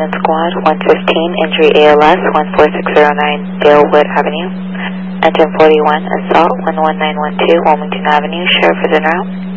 Unit Squad, 115, injury ALS, 14609 Dalewood Avenue. Engine 41, assault, 11912 Wilmington Avenue, sheriff is en route.